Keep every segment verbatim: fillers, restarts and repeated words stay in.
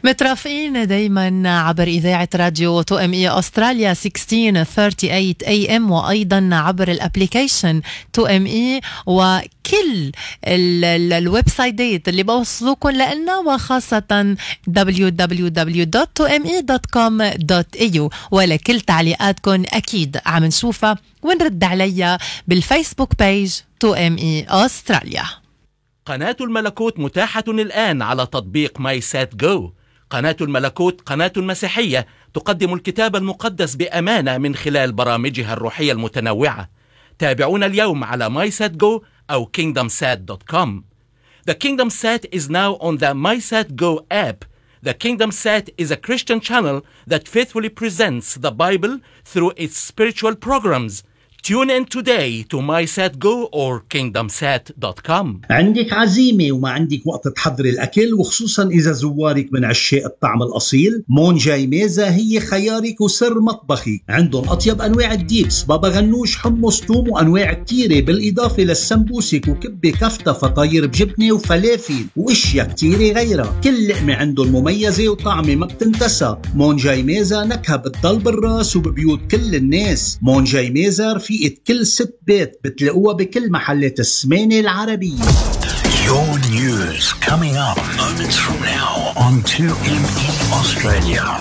مترافقين دايما عبر إذاعة راديو تو ام اي أستراليا ستة عشر ثمانية وثلاثين اي ام، وأيضا عبر الابليكيشن تو ام اي وكل الويب سايتات اللي بوصلوكم لنا، وخاصة دبليو دبليو دبليو دوت تو ام اي دوت كوم دوت اي يو. ولكل تعليقاتكم أكيد عم نشوفها ونرد عليها بالفيسبوك بيج تو ام اي أستراليا. قناة الملكوت متاحة الآن على تطبيق ماي سات جو. قناة الملكوت قناة مسيحية تقدم الكتاب المقدس بأمانة من خلال برامجها الروحية المتنوعة. تابعونا اليوم على ماي سات جو أو كينغدم سات دوت كوم. The Kingdom Sat is now on the MySatGo app. The Kingdom Sat is a Christian channel that faithfully presents the Bible through its spiritual programs. Tune in today to MySatGo or kingdom sat dot com. عندك عزيمة وما عندك وقت تحضر الأكل، وخصوصا إذا زوارك من عشاق الطعم الأصيل، مون جاي ميزة هي خيارك وسر مطبخي. عندهم أطيب أنواع الديبس، بابا غنوش، حمص، توم، وأنواع كتيرة، بالإضافة للسمبوسك وكبة كفتة، فطاير بجبنة وفلافل وإشياء كتيرة غيرها. كل لقمة عندهم مميزة وطعمة ما بتنتسى. مون جاي ميزة نكهة بتضل بالراس وببيوت كل الناس. مون جاي ميزة في كل ست بيت بتلاقوها بكل محلات السمانة العربية. Your news coming up moments from now on تو إم إي Australia.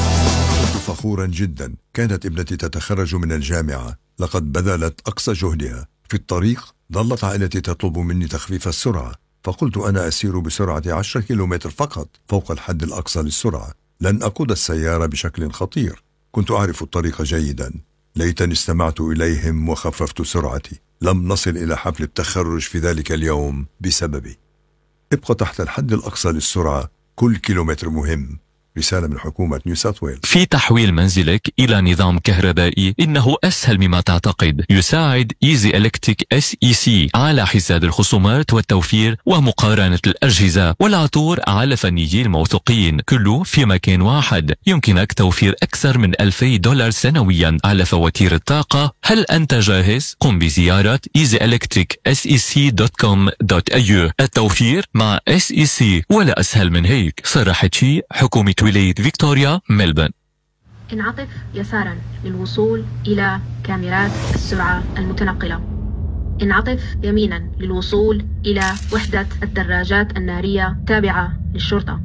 كنت فخورا جدا. كانت ابنتي تتخرج من الجامعة، لقد بذلت أقصى جهدها. في الطريق ظلت عائلتي تطلب مني تخفيف السرعة، فقلت أنا أسير بسرعة عشرة كيلومتر فقط فوق الحد الأقصى للسرعة، لن أقود السيارة بشكل خطير. كنت أعرف الطريق جيدا، ليتني استمعت إليهم وخففت سرعتي. لم نصل إلى حفل التخرج في ذلك اليوم بسببي. ابقى تحت الحد الأقصى للسرعة، كل كيلومتر مهم. رسالة من حكومة نيو ساوث ويلز. في تحويل منزلك إلى نظام كهربائي إنه أسهل مما تعتقد. يساعد إيزي إلكتريك إس إي سي على حساب الخصومات والتوفير ومقارنة الأجهزة والعطور على فنيي الموثوقين، كله في مكان واحد. يمكنك توفير أكثر من ألفي دولار سنويا على فواتير الطاقة. هل أنت جاهز؟ قم بزيارة إيزي إلكتريك إس إي سي دوت كوم دوت إي يو. التوفير مع إس إي سي ولا أسهل من هيك. صرحت شي حكومة ولاية فيكتوريا ملبن. انعطف يسارا للوصول إلى كاميرات السرعة المتنقلة. انعطف يمينا للوصول إلى وحدة الدراجات النارية تابعة للشرطة.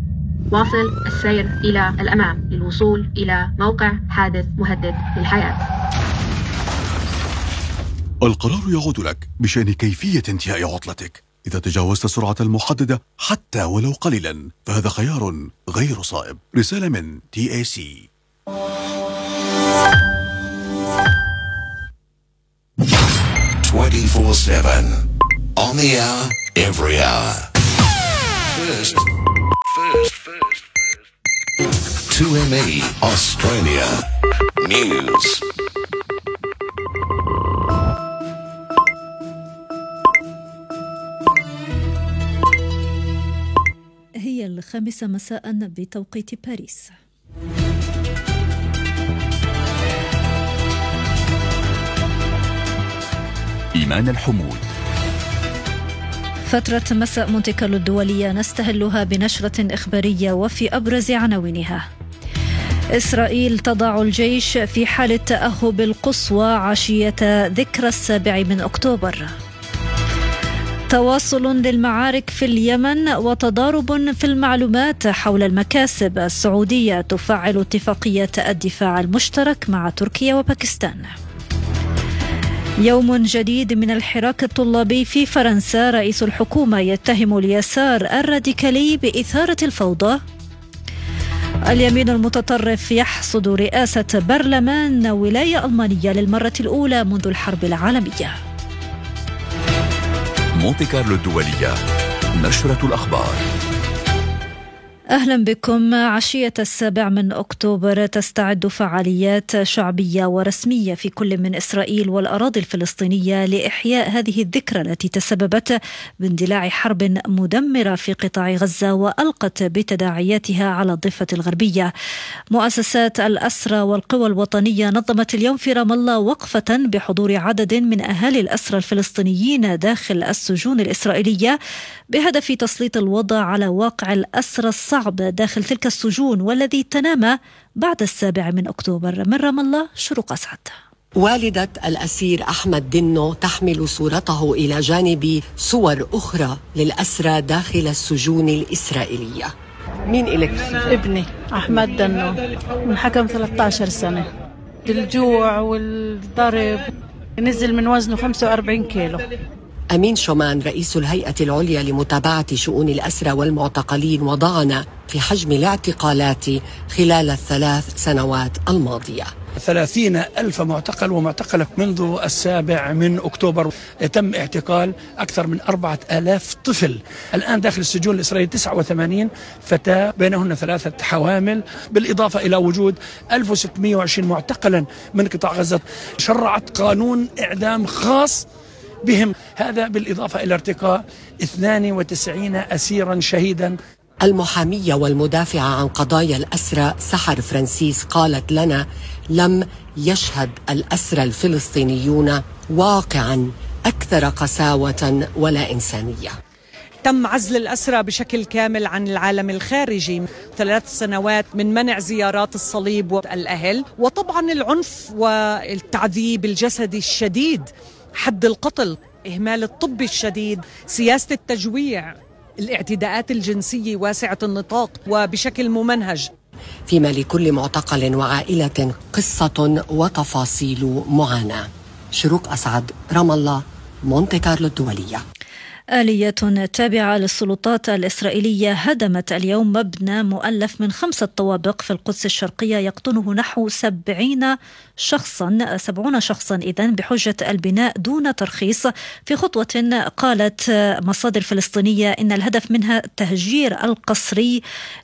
واصل السير إلى الأمام للوصول إلى موقع حادث مهدد للحياة. القرار يعود لك بشأن كيفية انتهاء عطلتك. إذا تجاوزت السرعة المحددة حتى ولو قليلا فهذا خيار غير صائب. رسالة من تي إيه سي. twenty-four seven on the hour, every hour. First, first, first, first. تو إم إي Australia News. هي الخامسة مساء بتوقيت باريس. إيمان الحمود. فترة مساء مونتي كارلو الدولية نستهلها بنشرة إخبارية وفي أبرز عناوينها: إسرائيل تضع الجيش في حالة تأهب القصوى عشية ذكرى السابع من أكتوبر. تواصل للمعارك في اليمن وتضارب في المعلومات حول المكاسب. السعودية تفعل اتفاقية الدفاع المشترك مع تركيا وباكستان. يوم جديد من الحراك الطلابي في فرنسا. رئيس الحكومة يتهم اليسار الراديكالي بإثارة الفوضى. اليمين المتطرف يحصد رئاسة برلمان ولاية ألمانية للمرة الأولى منذ الحرب العالمية. مونتي كارلو الدولية، نشرة الأخبار. أهلا بكم. عشية السابع من أكتوبر تستعد فعاليات شعبية ورسمية في كل من إسرائيل والأراضي الفلسطينية لإحياء هذه الذكرى التي تسببت باندلاع حرب مدمرة في قطاع غزة وألقت بتداعياتها على الضفة الغربية. مؤسسات الأسرى والقوى الوطنية نظمت اليوم في رام الله وقفة بحضور عدد من أهالي الأسرى الفلسطينيين داخل السجون الإسرائيلية بهدف تسليط الوضع على واقع الأسرى الصعب الصعب داخل تلك السجون والذي تنامى بعد السابع من أكتوبر. من رام الله شروق أسعد. والدة الأسير أحمد دنو تحمل صورته إلى جانب صور أخرى للأسرى داخل السجون الإسرائيلية. مين إلك؟ ابني أحمد دنو منحكم ثلاثة عشر سنة. الجوع والضرب نزل من وزنه خمسة وأربعين كيلو. أمين شومان رئيس الهيئة العليا لمتابعة شؤون الأسرى والمعتقلين وضعنا في حجم الاعتقالات خلال الثلاث سنوات الماضية. ثلاثين ألف معتقل ومعتقلة منذ السابع من أكتوبر. تم اعتقال أكثر من أربعة آلاف طفل. الآن داخل السجون الإسرائيلية تسعة وثمانين فتاة بينهن ثلاثة حوامل، بالإضافة إلى وجود ألف وستمئة وعشرين معتقلا من قطاع غزة. شرعت قانون إعدام خاص بهم، هذا بالإضافة إلى ارتقاء اثنين وتسعين أسيرا شهيدا. المحامية والمدافعة عن قضايا الأسرى سحر فرانسيس قالت لنا: لم يشهد الأسرى الفلسطينيون واقعا أكثر قساوة ولا إنسانية. تم عزل الأسرى بشكل كامل عن العالم الخارجي، ثلاث سنوات من منع زيارات الصليب والأهل، وطبعا العنف والتعذيب الجسدي الشديد، حد القتل، إهمال الطب الشديد، سياسة التجويع، الاعتداءات الجنسية واسعة النطاق وبشكل ممنهج. فيما لكل معتقل وعائلة قصة وتفاصيل معاناة. شروق أسعد، رام الله، مونتي كارلو الدولية. آلية تابعة للسلطات الإسرائيلية هدمت اليوم مبنى مؤلف من خمسة طوابق في القدس الشرقية يقطنه نحو سبعين شخصا سبعون شخصا إذن بحجة البناء دون ترخيص، في خطوة قالت مصادر فلسطينية إن الهدف منها تهجير القسري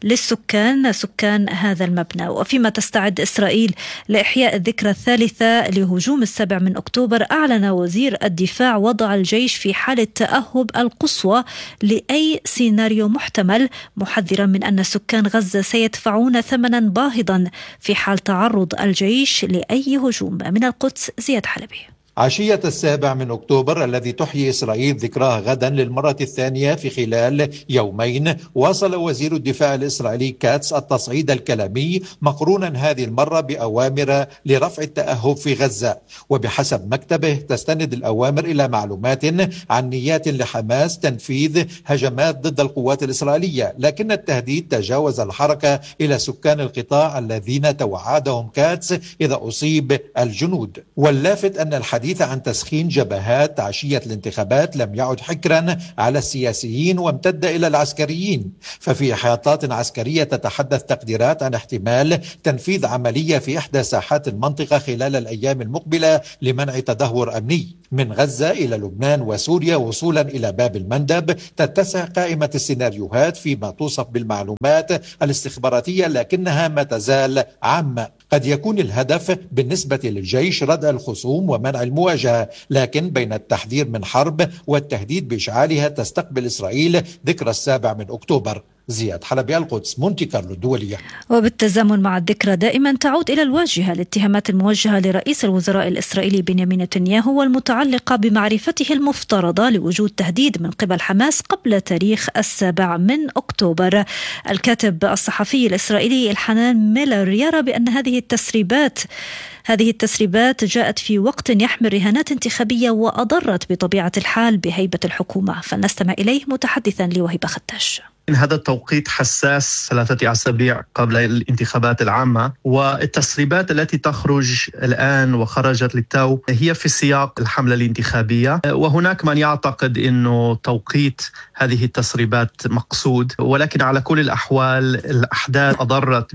للسكان سكان هذا المبنى. وفيما تستعد إسرائيل لإحياء الذكرى الثالثة لهجوم السابع من أكتوبر، أعلن وزير الدفاع وضع الجيش في حالة تأهب القصوى لأي سيناريو محتمل، محذرا من أن سكان غزة سيدفعون ثمنا باهظا في حال تعرض الجيش لأي هجوم. من القدس زياد حلبي. عشية السابع من أكتوبر الذي تحيي إسرائيل ذكراه غدا للمرة الثانية في خلال يومين، واصل وزير الدفاع الإسرائيلي كاتس التصعيد الكلامي مقرونا هذه المرة بأوامر لرفع التأهب في غزة. وبحسب مكتبه تستند الأوامر إلى معلومات عن نيات لحماس تنفيذ هجمات ضد القوات الإسرائيلية، لكن التهديد تجاوز الحركة إلى سكان القطاع الذين توعدهم كاتس إذا أصيب الجنود. واللافت أن الحديث الحديث عن تسخين جبهات عشية الانتخابات لم يعد حكرا على السياسيين وامتد إلى العسكريين، ففي إحاطات عسكرية تتحدث تقديرات عن احتمال تنفيذ عملية في إحدى ساحات المنطقة خلال الأيام المقبلة لمنع تدهور أمني. من غزة إلى لبنان وسوريا وصولا إلى باب المندب تتسع قائمة السيناريوهات فيما توصف بالمعلومات الاستخباراتية، لكنها ما تزال عامة. قد يكون الهدف بالنسبة للجيش ردع الخصوم ومنع المواجهة، لكن بين التحذير من حرب والتهديد بإشعالها تستقبل إسرائيل ذكرى السابع من أكتوبر. زياد حلبي، القدس، مونتي كارلو الدولية. وبالتزامن مع الذكرى دائما تعود إلى الواجهة الاتهامات الموجهة لرئيس الوزراء الإسرائيلي بنيامين نتنياهو والمتعلقة بمعرفته المفترضة لوجود تهديد من قبل حماس قبل تاريخ السابع من أكتوبر. الكاتب الصحفي الإسرائيلي الحنان ميلر يرى بأن هذه التسريبات هذه التسريبات جاءت في وقت يحمل رهانات انتخابية وأضرت بطبيعة الحال بهيبة الحكومة. فلنستمع إليه متحدثا لوهبة ختاش. هذا التوقيت حساس ثلاثة أسابيع قبل الانتخابات العامة، والتسريبات التي تخرج الآن وخرجت للتو هي في سياق الحملة الانتخابية، وهناك من يعتقد أنه توقيت هذه التسريبات مقصود، ولكن على كل الأحوال الأحداث أضرت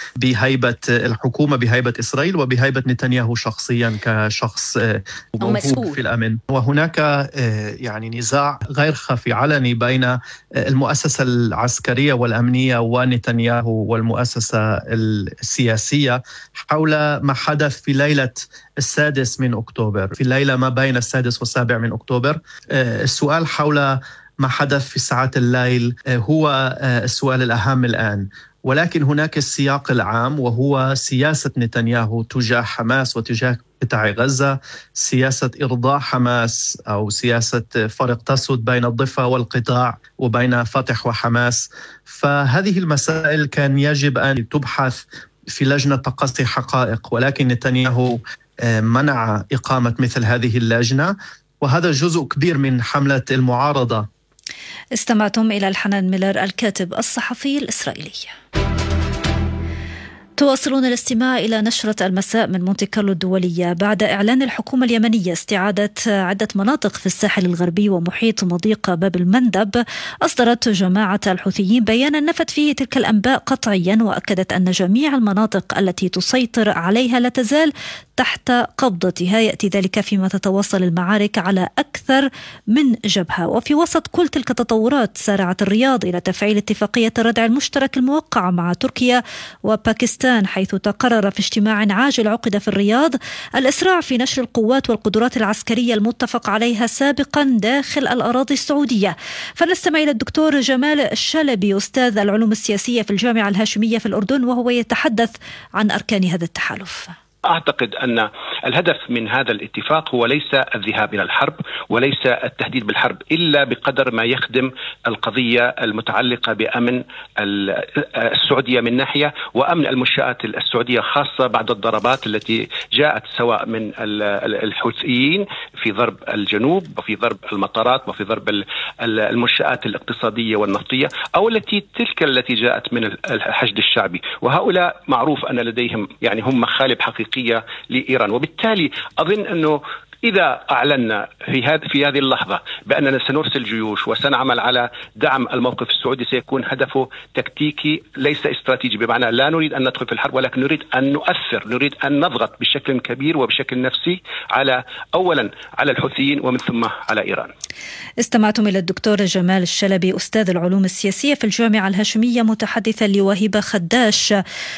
بهيبة الحكومة، بهيبة إسرائيل وبهيبة نتنياهو شخصيا كشخص موهوب في الأمن. وهناك يعني نزاع غير خفي علني بين المؤسسة العسكرية والأمنية ونتنياهو والمؤسسة السياسية حول ما حدث في ليلة السادس من أكتوبر، في الليلة ما بين السادس والسابع من أكتوبر. السؤال حول ما حدث في ساعات الليل هو السؤال الأهم الآن، ولكن هناك السياق العام وهو سياسة نتنياهو تجاه حماس وتجاه قطاع غزة، سياسة إرضاء حماس أو سياسة فرق تسود بين الضفة والقطاع وبين فتح وحماس. فهذه المسائل كان يجب أن تبحث في لجنة تقصي حقائق، ولكن نتنياهو منع إقامة مثل هذه اللجنة، وهذا جزء كبير من حملة المعارضة. استمعتم إلى الحنان ميلر الكاتب الصحفي الإسرائيلي. تواصلون الاستماع إلى نشرة المساء من مونتي كارلو الدولية. بعد إعلان الحكومة اليمنية استعادة عدة مناطق في الساحل الغربي ومحيط مضيق باب المندب، أصدرت جماعة الحوثيين بيانا نفت فيه تلك الأنباء قطعيا، وأكدت أن جميع المناطق التي تسيطر عليها لا تزال تحت قبضتها. يأتي ذلك فيما تتواصل المعارك على أكثر من جبهة. وفي وسط كل تلك التطورات سارعت الرياض إلى تفعيل اتفاقية الردع المشترك الموقعة مع تركيا وباكستان، حيث تقرر في اجتماع عاجل عقد في الرياض الإسراع في نشر القوات والقدرات العسكرية المتفق عليها سابقا داخل الأراضي السعودية. فنستمع إلى الدكتور جمال الشلبي أستاذ العلوم السياسية في الجامعة الهاشمية في الأردن، وهو يتحدث عن أركان هذا التحالف. أعتقد أن الهدف من هذا الاتفاق هو ليس الذهاب إلى الحرب وليس التهديد بالحرب، إلا بقدر ما يخدم القضية المتعلقة بأمن السعودية من ناحية، وأمن المنشآت السعودية، خاصة بعد الضربات التي جاءت سواء من الحوثيين في ضرب الجنوب وفي ضرب المطارات وفي ضرب المنشآت الاقتصادية والنفطية، أو التي تلك التي جاءت من الحشد الشعبي. وهؤلاء معروف أن لديهم يعني هم مخالب حقيقية لإيران. وبالتالي أظن أنه إذا أعلنا في هذه في هذه اللحظة بأننا سنرسل جيوش وسنعمل على دعم الموقف السعودي، سيكون هدفه تكتيكي ليس استراتيجي، بمعنى لا نريد أن ندخل في الحرب، ولكن نريد أن نؤثر، نريد أن نضغط بشكل كبير وبشكل نفسي على أولا على الحوثيين ومن ثم على إيران. استمعتم إلى الدكتور جمال الشلبي أستاذ العلوم السياسية في الجامعة الهاشمية متحدثا لوهبة خداش.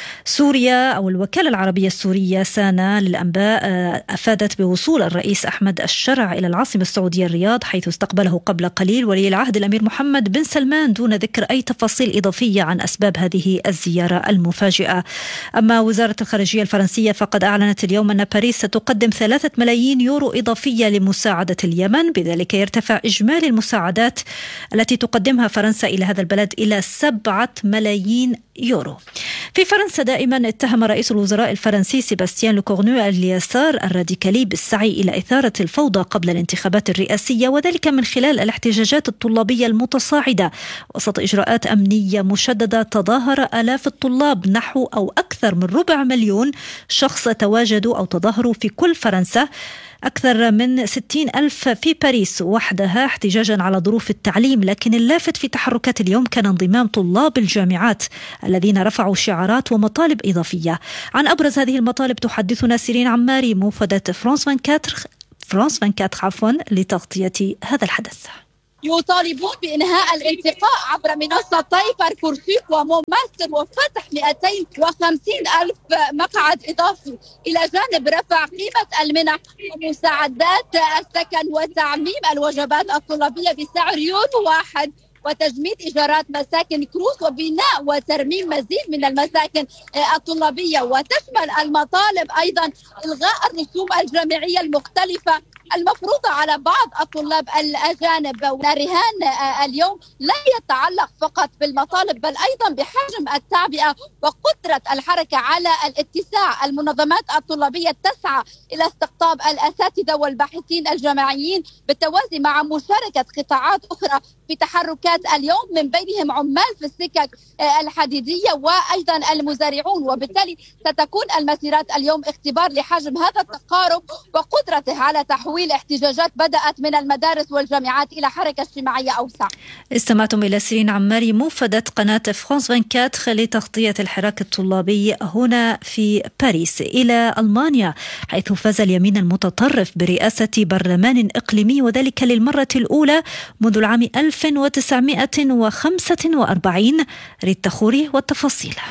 سوريا أو الوكالة العربية السورية سانا للأنباء أفادت بوصول الرئيس أحمد الشرع إلى العاصمة السعودية الرياض، حيث استقبله قبل قليل ولي العهد الأمير محمد بن سلمان، دون ذكر أي تفاصيل إضافية عن أسباب هذه الزيارة المفاجئة. أما وزارة الخارجية الفرنسية فقد أعلنت اليوم أن باريس ستقدم ثلاثة ملايين يورو إضافية لمساعدة اليمن، بذلك يرتفع إجمالي المساعدات التي تقدمها فرنسا إلى هذا البلد إلى سبعة ملايين يورو. في فرنسا دائما اتهم رئيس الوزراء الفرنسي سيباستيان لوكورنو اليسار الراديكالي بالسعي إلى إثارة الفوضى قبل الانتخابات الرئاسية، وذلك من خلال الاحتجاجات الطلابية المتصاعدة وسط إجراءات أمنية مشددة. تظاهر آلاف الطلاب، نحو أو أكثر من ربع مليون شخص تواجدوا أو تظاهروا في كل فرنسا، أكثر من ستين ألف في باريس وحدها، احتجاجا على ظروف التعليم. لكن اللافت في تحركات اليوم كان انضمام طلاب الجامعات الذين رفعوا شعارات ومطالب إضافية. عن أبرز هذه المطالب تحدثنا سيرين عماري موفدة فرانس أربعة وعشرين فرانس أربعة وعشرين عفوا لتغطية هذا الحدث. يطالبون بإنهاء الالتقاء عبر منصتي باركورسوك وموماستر وفتح مئتين وخمسين ألف مقعد إضافي، إلى جانب رفع قيمة المنح ومساعدات السكن وتعميم الوجبات الطلابية بسعر يورو واحد، وتجميد إيجارات مساكن كروز وبناء وترميم مزيد من المساكن الطلابية. وتشمل المطالب أيضا إلغاء الرسوم الجامعية المختلفة المفروضة على بعض الطلاب الأجانب. ورهان اليوم لا يتعلق فقط بالمطالب بل أيضا بحجم التعبئة وقدرة الحركة على الاتساع. المنظمات الطلابية تسعى إلى استقطاب الأساتذة والباحثين الجامعيين بالتوازي مع مشاركة قطاعات أخرى في تحركات اليوم، من بينهم عمال في السكك الحديدية وأيضا المزارعون. وبالتالي ستكون المسيرات اليوم اختبار لحجم هذا التقارب وقدرته على تحويل احتجاجات بدأت من المدارس والجامعات إلى حركة اجتماعية أوسع. استمعتم إلى سيرين عماري موفدة قناة فرانس أربعة وعشرين لتغطية الحراك الطلابي هنا في باريس. إلى ألمانيا، حيث فاز اليمين المتطرف برئاسة برلمان إقليمي، وذلك للمرة الأولى منذ العام ألف وتسعمائة وخمسة وأربعين. ريت تخوري والتفاصيل.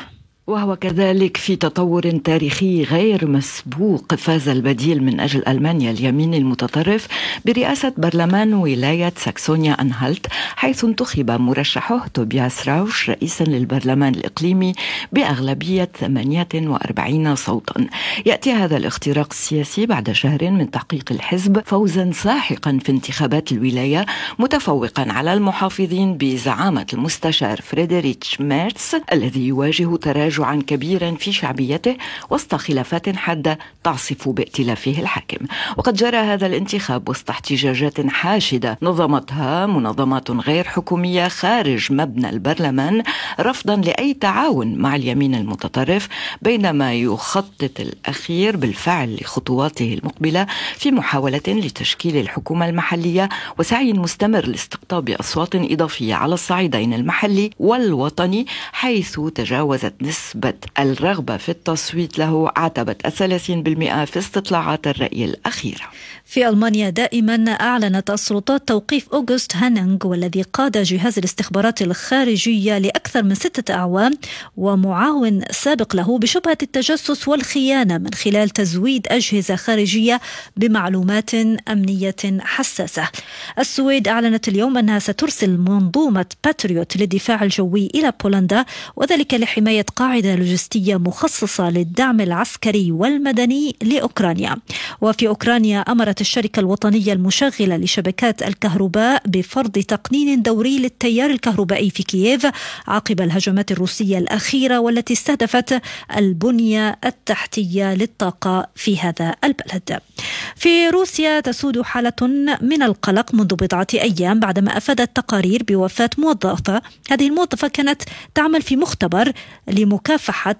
وهو كذلك في تطور تاريخي غير مسبوق. فاز البديل من أجل ألمانيا اليمين المتطرف برئاسة برلمان ولاية ساكسونيا أنهالت، حيث انتخب مرشحه توبياس راوش رئيسا للبرلمان الإقليمي بأغلبية ثمانية وأربعين صوتا. يأتي هذا الاختراق السياسي بعد شهر من تحقيق الحزب فوزا ساحقا في انتخابات الولاية، متفوقا على المحافظين بزعامة المستشار فريدريتش ميرتس الذي يواجه تراجعا كبيرا في شعبيته وسط خلافات حادة تعصف بائتلافه الحاكم. وقد جرى هذا الانتخاب وسط احتجاجات حاشدة نظمتها منظمات غير حكومية خارج مبنى البرلمان رفضا لأي تعاون مع اليمين المتطرف، بينما يخطط الأخير بالفعل لخطواته المقبلة في محاولة لتشكيل الحكومة المحلية وسعي مستمر لاستقطاب أصوات إضافية على الصعيدين المحلي والوطني، حيث تجاوزت نسبة الرغبة في التصويت له عتبة الثلاثين بالمئة في استطلاعات الرأي الأخيرة. في ألمانيا دائما أعلنت السلطات توقيف أوغست هانينغ، والذي قاد جهاز الاستخبارات الخارجية لأكثر من ستة أعوام ومعاون سابق له بشبهة التجسس والخيانة من خلال تزويد أجهزة خارجية بمعلومات أمنية حساسة. السويد أعلنت اليوم أنها سترسل منظومة باتريوت للدفاع الجوي إلى بولندا، وذلك لحماية قاعدة لوجستية مخصصة للدعم العسكري والمدني لأوكرانيا. وفي أوكرانيا أمرت الشركة الوطنية المشغلة لشبكات الكهرباء بفرض تقنين دوري للتيار الكهربائي في كييف عقب الهجمات الروسية الأخيرة والتي استهدفت البنية التحتية للطاقة في هذا البلد. في روسيا تسود حالة من القلق منذ بضعة أيام بعدما أفادت تقارير بوفاة موظفة. هذه الموظفة كانت تعمل في مختبر لمكافحة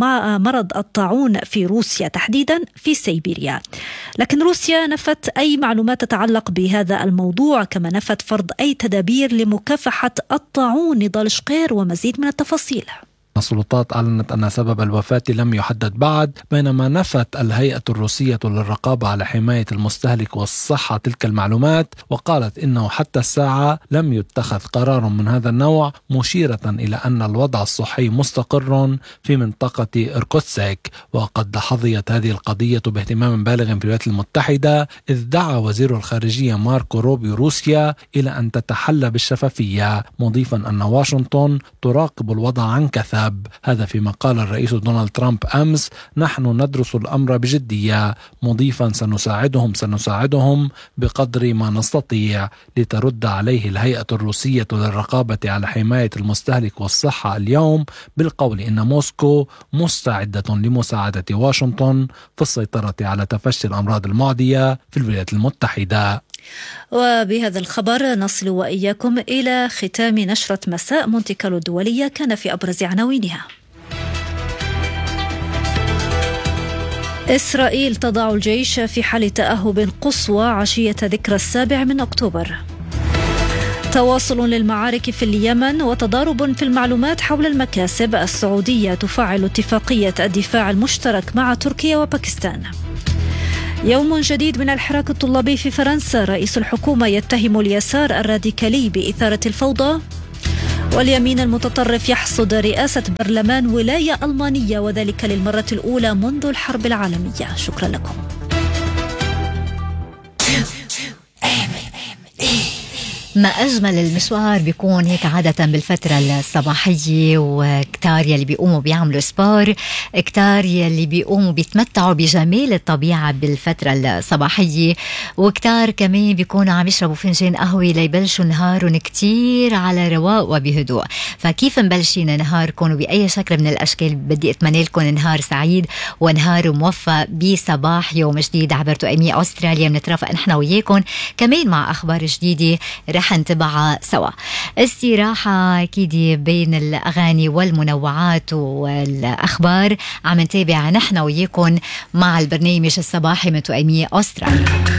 مرض الطاعون في روسيا، تحديدا في سيبيريا، لكن روسيا نفت أي معلومات تتعلق بهذا الموضوع، كما نفت فرض أي تدابير لمكافحة الطاعون. نضال شقير ومزيد من التفاصيل. السلطات أعلنت أن سبب الوفاة لم يحدد بعد، بينما نفت الهيئة الروسية للرقابة على حماية المستهلك والصحة تلك المعلومات، وقالت إنه حتى الساعة لم يتخذ قرار من هذا النوع، مشيرة إلى أن الوضع الصحي مستقر في منطقة إركوتسك. وقد حظيت هذه القضية باهتمام بالغ في الولايات المتحدة، إذ دعا وزير الخارجية ماركو روبيو روسيا إلى أن تتحلى بالشفافية، مضيفا أن واشنطن تراقب الوضع عن كثب. هذا فيما قال الرئيس دونالد ترامب أمس: نحن ندرس الأمر بجدية، مضيفا سنساعدهم سنساعدهم بقدر ما نستطيع. لترد عليه الهيئة الروسية للرقابة على حماية المستهلك والصحة اليوم بالقول إن موسكو مستعدة لمساعدة واشنطن في السيطرة على تفشي الأمراض المعدية في الولايات المتحدة. وبهذا الخبر نصل وإياكم إلى ختام نشرة مساء مونتي كارلو الدولية. كان في أبرز عناوينها: إسرائيل تضع الجيش في حال تأهب قصوى عشية ذكرى السابع من أكتوبر. تواصل للمعارك في اليمن وتضارب في المعلومات حول المكاسب. السعودية تفعل اتفاقية الدفاع المشترك مع تركيا وباكستان. يوم جديد من الحراك الطلابي في فرنسا. رئيس الحكومة يتهم اليسار الراديكالي بإثارة الفوضى. واليمين المتطرف يحصد رئاسة برلمان ولاية ألمانية، وذلك للمرة الأولى منذ الحرب العالمية. شكرا لكم. ما أجمل المشوار بيكون هيك عادة بالفترة الصباحية، وكتار يلي بيقوموا بيعملوا سبور، كتار يلي بيقوموا بيتمتعوا بجمال الطبيعة بالفترة الصباحية، وكتار كمان بيكونوا عم يشربوا فنجان قهوة ليبلشوا نهارهم كتير على رواق وبهدوء. فكيف مبلشين نهاركم وبأي شكل من الأشكال؟ بدي أتمنى لكم نهار سعيد ونهار موفق بصباح يوم جديد عبر تو إم إي أستراليا. بنترافق نحن وياكم كمان مع أخبار جديدة رح نتبعها سوا. استراحة أكيد بين الأغاني والمنوعات والأخبار، عم نتابع نحن وياكم مع البرنامج الصباحي من تو إم إي أستراليا.